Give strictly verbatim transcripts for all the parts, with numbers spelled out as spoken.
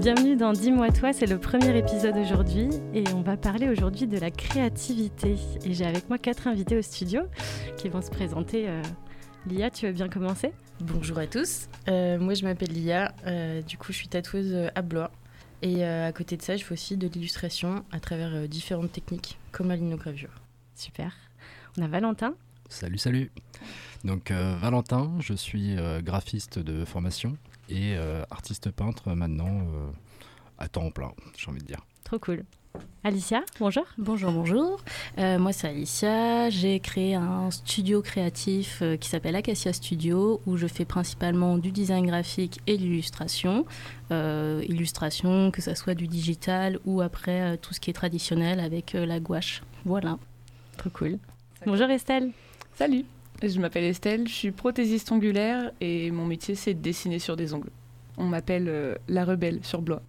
Bienvenue dans Dis-moi toi, c'est le premier épisode aujourd'hui et on va parler aujourd'hui de la créativité. Et j'ai avec moi quatre invités au studio qui vont se présenter. Euh... Lia, tu veux bien commencer ? Bonjour à tous, euh, moi je m'appelle Lia, euh, du coup je suis tatoueuse à Blois. Et euh, à côté de ça, je fais aussi de l'illustration à travers euh, différentes techniques, comme la linogravure. Super. On a Valentin. Salut, salut. Donc euh, Valentin, je suis euh, graphiste de formation et euh, artiste peintre maintenant euh, à temps plein, j'ai envie de dire. Trop cool. Alicia, bonjour. Bonjour, bonjour. Euh, moi, c'est Alicia. J'ai créé un studio créatif euh, qui s'appelle Acacia Studio, où je fais principalement du design graphique et de l'illustration. Euh, illustration, que ça soit du digital ou après euh, tout ce qui est traditionnel avec euh, la gouache. Voilà. Trop cool. Bonjour Estelle. Salut, je m'appelle Estelle, je suis prothésiste ongulaire et mon métier, c'est de dessiner sur des ongles. On m'appelle euh, la rebelle sur Blois.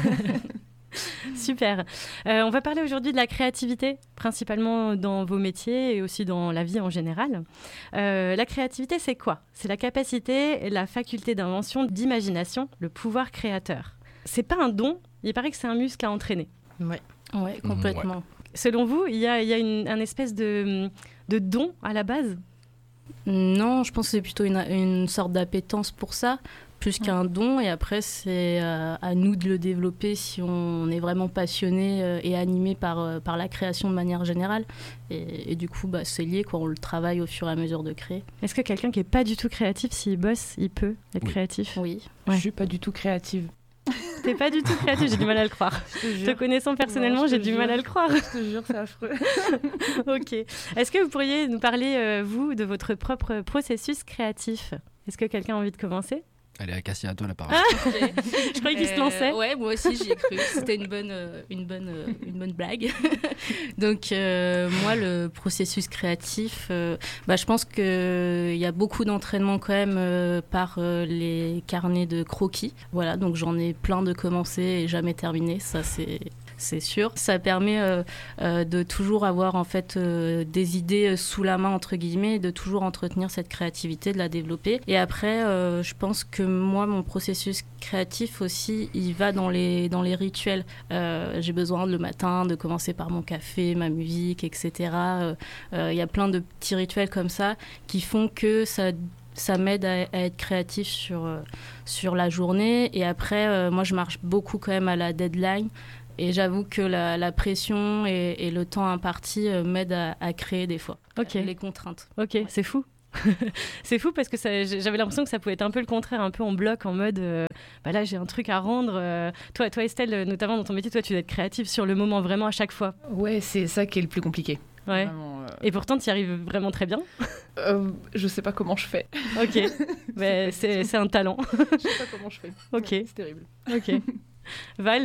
Super. Euh, on va parler aujourd'hui de la créativité, principalement dans vos métiers et aussi dans la vie en général. Euh, la créativité, c'est quoi ? C'est la capacité, la faculté d'invention, d'imagination, le pouvoir créateur. C'est pas un don, il paraît que c'est un muscle à entraîner. Ouais, ouais complètement. Mmh, ouais. Selon vous, il y a, il y a une, un espèce de, de don à la base ? Non, je pense que c'est plutôt une, une sorte d'appétence pour ça, plus qu'un don. Et après, c'est euh, à nous de le développer si on est vraiment passionné euh, et animé par, euh, par la création de manière générale. Et, et du coup, bah, c'est lié, quoi. On le travaille au fur et à mesure de créer. Est-ce que quelqu'un qui n'est pas du tout créatif, s'il bosse, il peut être oui. créatif ? Oui. Ouais. Je suis pas du tout créative. T'es pas du tout créatif, j'ai du mal à le croire. Je te, te connaissant personnellement, non, j'ai te du jure. mal à le croire. Je te jure, c'est affreux. Ok. Est-ce que vous pourriez nous parler, euh, vous, de votre propre processus créatif ? Est-ce que quelqu'un a envie de commencer ? Allez, Acacia, à toi la parole. Ah je croyais qu'il se lançait. Euh, ouais, moi aussi j'y ai cru. C'était une bonne, euh, une bonne, euh, une bonne blague. Donc euh, moi, le processus créatif, euh, bah, je pense qu'il y a beaucoup d'entraînement quand même euh, par euh, les carnets de croquis. Voilà, donc j'en ai plein de commencés et jamais terminés. Ça c'est c'est sûr. Ça permet euh, euh, de toujours avoir en fait euh, des idées sous la main entre guillemets, de toujours entretenir cette créativité, de la développer. Et après, euh, je pense que moi, mon processus créatif aussi, il va dans les dans les rituels. Euh, j'ai besoin le matin de commencer par mon café, ma musique, et cetera. Il euh, euh, y a plein de petits rituels comme ça qui font que ça ça m'aide à, à être créatif sur euh, sur la journée. Et après, euh, moi, je marche beaucoup quand même à la deadline. Et j'avoue que la, la pression et, et le temps imparti euh, m'aident à, à créer des fois. Ok. Les contraintes. Ok, ouais. C'est fou. C'est fou parce que ça, j'avais l'impression que ça pouvait être un peu le contraire, un peu en bloc, en mode euh, bah là j'ai un truc à rendre. Euh, toi, toi Estelle, notamment dans ton métier, toi tu dois être créative sur le moment vraiment à chaque fois. Ouais, c'est ça qui est le plus compliqué. Ouais. Vraiment, euh... Et pourtant tu y arrives vraiment très bien. euh, je sais pas comment je fais. Ok, bah, c'est, c'est un talent. Je sais pas comment je fais. Ok. Ouais, c'est terrible. Ok. Val ?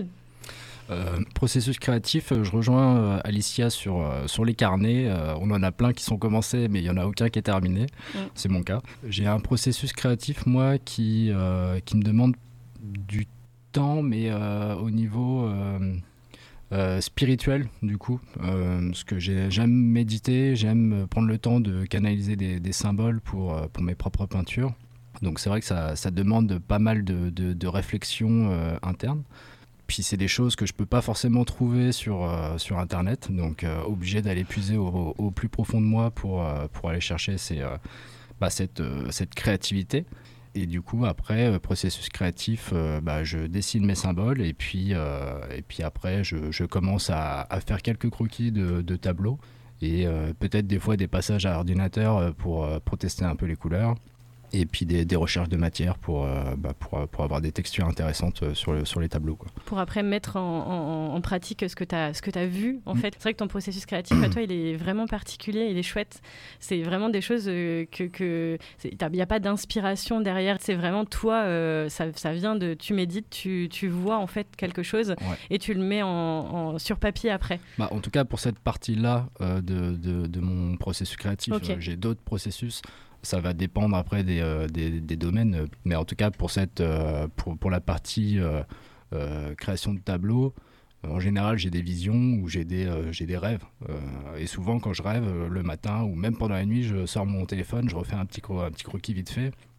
Euh, processus créatif, je rejoins euh, Alicia sur, euh, sur les carnets. Euh, on en a plein qui sont commencés, mais il n'y en a aucun qui est terminé. Mm. C'est mon cas. J'ai un processus créatif, moi, qui, euh, qui me demande du temps, mais euh, au niveau euh, euh, spirituel, du coup. Euh, parce que j'ai, j'aime méditer, j'aime prendre le temps de canaliser des, des symboles pour, pour mes propres peintures. Donc c'est vrai que ça, ça demande pas mal de, de, de réflexion euh, interne. Puis c'est des choses que je ne peux pas forcément trouver sur, euh, sur Internet, donc euh, obligé d'aller puiser au, au plus profond de moi pour, euh, pour aller chercher ces, euh, bah, cette, euh, cette créativité. Et du coup, après, euh, processus créatif, euh, bah, je dessine mes symboles et puis, euh, et puis après, je, je commence à, à faire quelques croquis de, de tableaux et euh, peut-être des fois des passages à ordinateur pour, pour tester un peu les couleurs. Et puis des, des recherches de matière pour, euh, bah pour, pour avoir des textures intéressantes sur, le, sur les tableaux, quoi. Pour après mettre en, en, en pratique ce que tu as ce que tu as vu, en mmh. fait. C'est vrai que ton processus créatif, à toi, il est vraiment particulier, il est chouette. C'est vraiment des choses que... que il n'y a pas d'inspiration derrière. C'est vraiment toi, euh, ça, ça vient de... Tu médites, tu, tu vois en fait quelque chose ouais. et tu le mets en, en, sur papier après. Bah, en tout cas, pour cette partie-là euh, de, de, de mon processus créatif, okay. euh, j'ai d'autres processus. Ça va dépendre après des, euh, des, des domaines, mais en tout cas pour, cette, euh, pour, pour la partie euh, euh, création de tableaux, euh, en général j'ai des visions ou j'ai des, euh, j'ai des rêves. Euh, et souvent quand je rêve euh, le matin ou même pendant la nuit, je sors mon téléphone, je refais un petit, cro- un petit croquis vite fait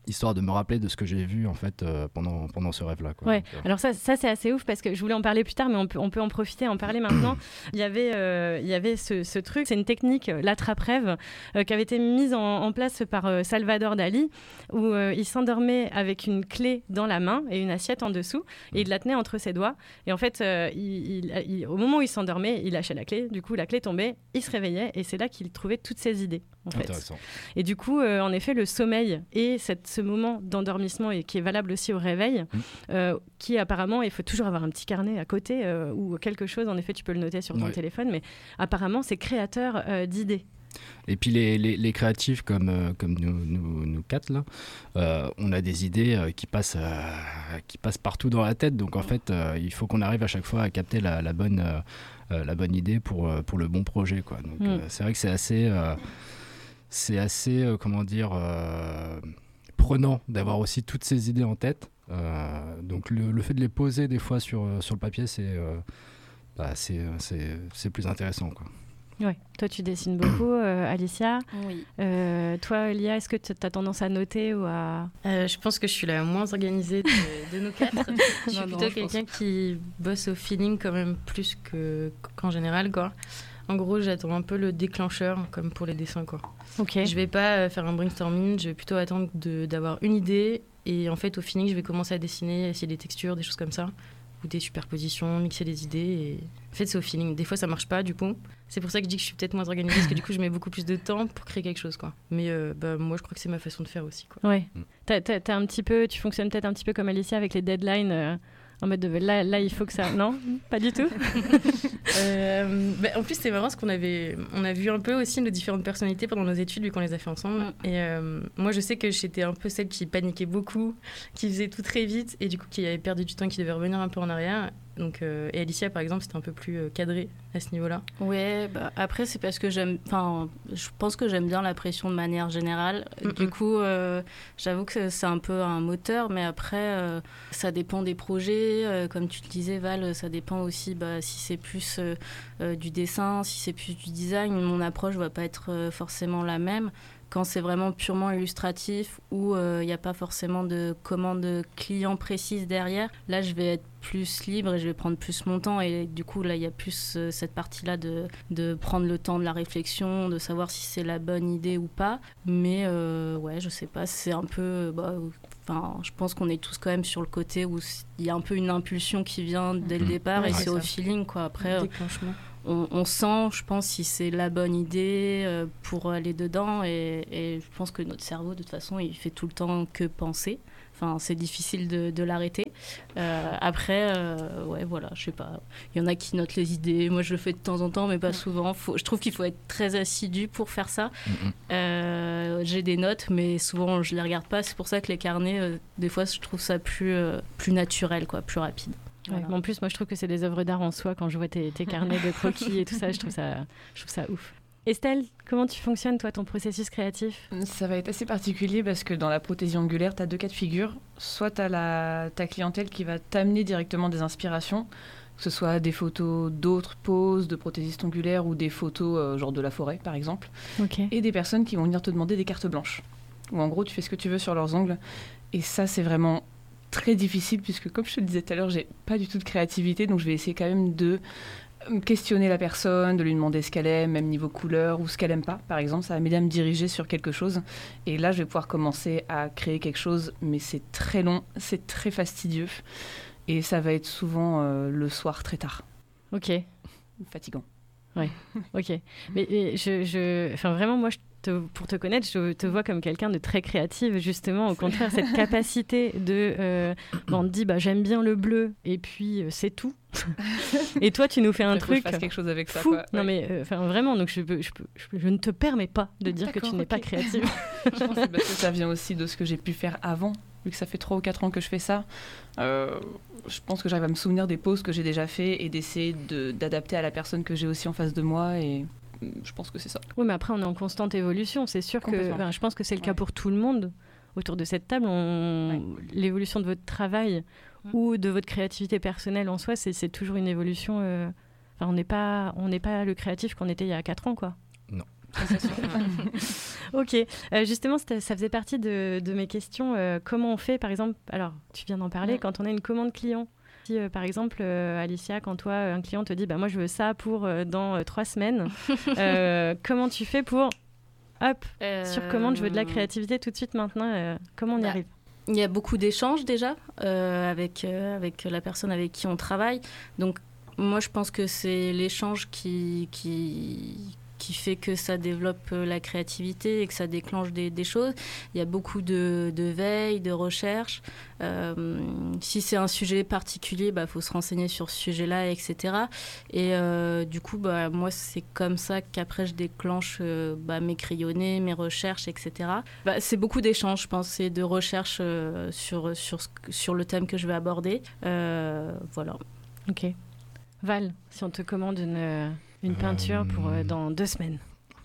histoire de me rappeler de ce que j'ai vu en fait euh, pendant, pendant ce rêve-là. Quoi. Ouais. Donc, euh... Alors ça, ça c'est assez ouf parce que je voulais en parler plus tard, mais on peut, on peut en profiter, en parler maintenant. Il y avait, euh, il y avait ce, ce truc, c'est une technique, euh, l'attrape-rêve, euh, qui avait été mise en, en place par euh, Salvador Dali, où euh, il s'endormait avec une clé dans la main et une assiette en dessous, et il la tenait entre ses doigts. Et en fait, euh, il, il, il, au moment où il s'endormait, il lâchait la clé. Du coup, la clé tombait, il se réveillait, et c'est là qu'il trouvait toutes ses idées. En fait. Intéressant. Et du coup, euh, en effet, le sommeil et cette, ce moment d'endormissement et qui est valable aussi au réveil, mmh. euh, qui apparemment, il faut toujours avoir un petit carnet à côté euh, ou quelque chose. En effet, tu peux le noter sur ton ouais. téléphone, mais apparemment, c'est créateur euh, d'idées. Et puis les, les, les créatifs comme, euh, comme nous, nous, nous quatre, là, euh, on a des idées euh, qui, passent, euh, qui passent partout dans la tête. Donc en fait, euh, il faut qu'on arrive à chaque fois à capter la, la, bonne, euh, la bonne idée pour, euh, pour le bon projet. Quoi. Donc mmh. euh, c'est vrai que c'est assez... Euh, c'est assez, euh, comment dire, euh, prenant d'avoir aussi toutes ces idées en tête. Euh, donc le, le fait de les poser des fois sur, sur le papier, c'est, euh, bah, c'est, c'est, c'est plus intéressant, quoi. Ouais. Toi, tu dessines beaucoup, euh, Alicia. Oui. Euh, toi, Lia, est-ce que tu as tendance à noter ou à... euh, Je pense que je suis la moins organisée de, de nous quatre. je suis non, plutôt non, je quelqu'un pense... qui bosse au feeling quand même plus que, qu'en général, quoi. En gros, j'attends un peu le déclencheur, comme pour les dessins, quoi. Okay. Je vais pas faire un brainstorming, je vais plutôt attendre de, d'avoir une idée. Et en fait, au feeling, je vais commencer à dessiner, essayer des textures, des choses comme ça. Ou des superpositions, mixer les idées. Et... En fait, c'est au feeling. Des fois, ça marche pas, du coup. C'est pour ça que je dis que je suis peut-être moins organisée, parce que du coup, je mets beaucoup plus de temps pour créer quelque chose, quoi. Mais euh, bah, moi, je crois que c'est ma façon de faire aussi, quoi. Ouais. T'as, t'as, t'as un petit peu, tu fonctionnes peut-être un petit peu comme Alicia avec les deadlines. Euh... En mode de là, là, il faut que ça... Non, pas du tout. euh, bah, en plus, c'est marrant parce qu'on avait... On a vu un peu aussi nos différentes personnalités pendant nos études, vu qu'on les a fait ensemble. Mm. Et euh, moi, je sais que j'étais un peu celle qui paniquait beaucoup, qui faisait tout très vite, et du coup, qui avait perdu du temps, qui devait revenir un peu en arrière. Donc, euh, et Alicia, par exemple, c'était un peu plus euh, cadré à ce niveau-là. Ouais, bah, après, c'est parce que j'aime... Enfin, je pense que j'aime bien la pression de manière générale. Mm-mm. Du coup, euh, j'avoue que c'est un peu un moteur, mais après, euh, ça dépend des projets. Euh, comme tu le disais, Val, ça dépend aussi bah, si c'est plus euh, euh, du dessin, si c'est plus du design. Mon approche ne va pas être euh, forcément la même. Quand c'est vraiment purement illustratif où il euh, n'y a pas forcément de commande client précise derrière, là je vais être plus libre et je vais prendre plus mon temps et du coup là il y a plus euh, cette partie-là de, de prendre le temps de la réflexion, de savoir si c'est la bonne idée ou pas. Mais euh, ouais, je sais pas, c'est un peu... Bah, Enfin, je pense qu'on est tous quand même sur le côté où il y a un peu une impulsion qui vient dès le départ ouais, et c'est, c'est au feeling, quoi. Après, on, on sent, je pense, si c'est la bonne idée euh, pour aller dedans et, et je pense que notre cerveau, de toute façon, il fait tout le temps que penser. Enfin, c'est difficile de, de l'arrêter. Euh, après, euh, ouais, voilà, je sais pas. Il y en a qui notent les idées. Moi, je le fais de temps en temps, mais pas souvent. Faut, je trouve qu'il faut être très assidu pour faire ça. Mm-hmm. Euh, j'ai des notes, mais souvent, je les regarde pas. C'est pour ça que les carnets, euh, des fois, je trouve ça plus, euh, plus naturel, quoi, plus rapide. Voilà. Ouais, en plus, moi, je trouve que c'est des œuvres d'art en soi. Quand je vois tes, tes carnets de croquis et tout ça, je trouve ça, je trouve ça ouf. Estelle, comment tu fonctionnes, toi, ton processus créatif ? Ça va être assez particulier parce que dans la prothésie angulaire, tu as deux cas de figure. Soit tu as ta clientèle qui va t'amener directement des inspirations, que ce soit des photos d'autres poses de prothésistes angulaires ou des photos euh, genre de la forêt, par exemple. Okay. Et des personnes qui vont venir te demander des cartes blanches. Où en gros, tu fais ce que tu veux sur leurs ongles. Et ça, c'est vraiment très difficile puisque, comme je te le disais tout à l'heure, j'ai pas du tout de créativité. Donc, je vais essayer quand même de... questionner la personne, de lui demander ce qu'elle aime, même niveau couleur, ou ce qu'elle aime pas, par exemple. Ça va m'aider à me diriger sur quelque chose. Et là, je vais pouvoir commencer à créer quelque chose, mais c'est très long, c'est très fastidieux. Et ça va être souvent euh, le soir très tard. Ok. Fatigant. Ouais, ok. Mais, mais je, je... Enfin, vraiment, moi, je te, pour te connaître, je te vois comme quelqu'un de très créative, justement. Au contraire, cette capacité de... Euh, bon, on te dit, bah, j'aime bien le bleu, et puis euh, c'est tout. Et toi, tu nous fais un truc que je fasse quelque chose avec ça, fou. Quoi. Non, ouais. mais enfin euh, vraiment, donc je, peux, je, peux, je, peux, je ne te permets pas de dire D'accord, que tu n'es okay. pas créative. Je pense que c'est parce que ça vient aussi de ce que j'ai pu faire avant. Vu que ça fait trois ou quatre ans que je fais ça, euh, je pense que j'arrive à me souvenir des poses que j'ai déjà fait et d'essayer de, d'adapter à la personne que j'ai aussi en face de moi. Et je pense que c'est ça. Oui, mais après, on est en constante évolution. C'est sûr que enfin, je pense que c'est le cas ouais. pour tout le monde. Autour de cette table, on... ouais. l'évolution de votre travail mmh. ou de votre créativité personnelle en soi, c'est, c'est toujours une évolution. Euh... Enfin, on n'est pas, on n'est pas le créatif qu'on était il y a quatre ans, quoi. Non. C'est sûr. Ok, euh, justement, ça faisait partie de, de mes questions. Euh, comment on fait, par exemple, alors tu viens d'en parler, ouais. quand on a une commande client. Si, euh, par exemple, euh, Alicia, quand toi, un client te dit bah, « moi, je veux ça pour euh, dans euh, trois semaines euh, », comment tu fais pour, hop, euh... sur commande, je veux de la créativité tout de suite maintenant, euh, comment on y bah. arrive? Il y a beaucoup d'échanges déjà euh, avec, euh, avec la personne avec qui on travaille. Donc, moi, je pense que c'est l'échange qui, qui, qui fait que ça développe la créativité et que ça déclenche des, des choses. Il y a beaucoup de, de veille, de recherche. Euh, si c'est un sujet particulier, bah, faut se renseigner sur ce sujet-là, et cetera. Et euh, du coup, bah, moi, c'est comme ça qu'après, je déclenche euh, bah, mes crayonnés, mes recherches, et cetera. Bah, c'est beaucoup d'échanges, je pense, et de recherche euh, sur, sur, sur le thème que je vais aborder. Euh, voilà. Ok. Val, si on te commande une, une peinture pour euh, dans deux semaines.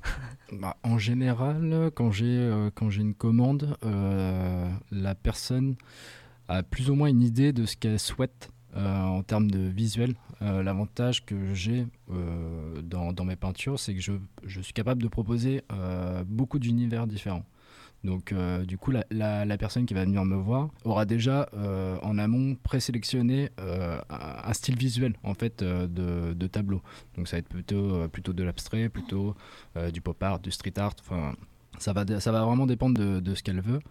Bah, en général, quand j'ai, euh, quand j'ai une commande, euh, la personne a plus ou moins une idée de ce qu'elle souhaite euh, en termes de visuel. Euh, l'avantage que j'ai euh, dans, dans mes peintures, c'est que je, je suis capable de proposer euh, beaucoup d'univers différents. Donc euh, du coup la, la, la personne qui va venir me voir aura déjà euh, en amont présélectionné euh, un, un style visuel en fait euh, de, de tableau. Donc ça va être plutôt, euh, plutôt de l'abstrait, plutôt euh, du pop art, du street art, enfin ça va, ça va vraiment dépendre de, de ce qu'elle veut.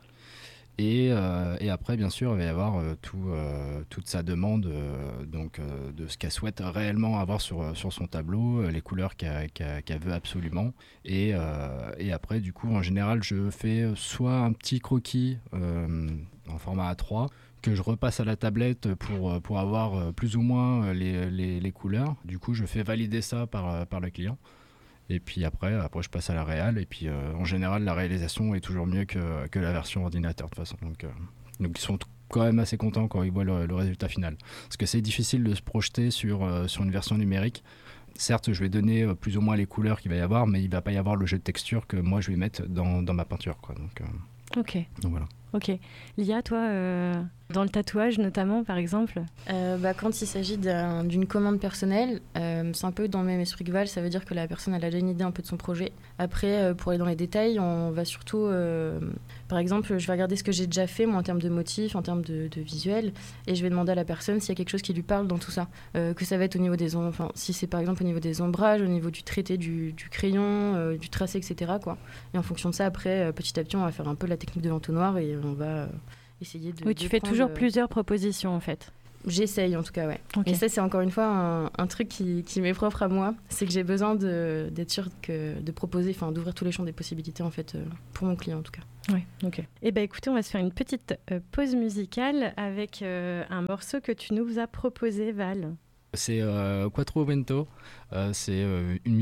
Et, euh, et après, bien sûr, il va y avoir euh, tout, euh, toute sa demande euh, donc, euh, de ce qu'elle souhaite réellement avoir sur, sur son tableau, euh, les couleurs qu'elle, qu'elle, qu'elle veut absolument. Et, euh, et après, du coup, en général, je fais soit un petit croquis euh, en format A trois que je repasse à la tablette pour, pour avoir plus ou moins les, les, les couleurs. Du coup, je fais valider ça par, par le client. Et puis après, après, je passe à la réal. Et puis, euh, en général, la réalisation est toujours mieux que, que la version ordinateur, de toute façon. Donc, euh, donc, ils sont quand même assez contents quand ils voient le, le résultat final. Parce que c'est difficile de se projeter sur, euh, sur une version numérique. Certes, je vais donner euh, plus ou moins les couleurs qu'il va y avoir, mais il ne va pas y avoir le jeu de texture que moi, je vais mettre dans, dans ma peinture, quoi. Donc, euh, ok. Donc, voilà. Ok. Lia, toi, euh, dans le tatouage notamment, par exemple euh, bah, Quand il s'agit d'un, d'une commande personnelle, euh, c'est un peu dans le même esprit que Val, ça veut dire que la personne elle a déjà une idée un peu de son projet. Après, euh, pour aller dans les détails, on va surtout... Euh, par exemple, je vais regarder ce que j'ai déjà fait, moi, en termes de motifs, en termes de, de visuel, et je vais demander à la personne s'il y a quelque chose qui lui parle dans tout ça. Euh, que ça va être au niveau des... Om- enfin, si c'est par exemple au niveau des ombrages, au niveau du traité du, du crayon, euh, du tracé, et cetera, quoi. Et en fonction de ça, après, euh, petit à petit, on va faire un peu la technique de l'entonnoir et on va euh, essayer de... Oui, tu de fais prendre, toujours euh... plusieurs propositions, en fait. J'essaye, en tout cas, ouais. Okay. Et ça, c'est encore une fois un, un truc qui, qui m'est propre à moi. C'est que j'ai besoin de, d'être sûre que, de proposer, enfin, d'ouvrir tous les champs des possibilités, en fait, euh, pour mon client, en tout cas. Oui, ok. Eh bien, écoutez, on va se faire une petite euh, pause musicale avec euh, un morceau que tu nous as proposé, Val. C'est euh, Quattro Vento. Euh, c'est euh, une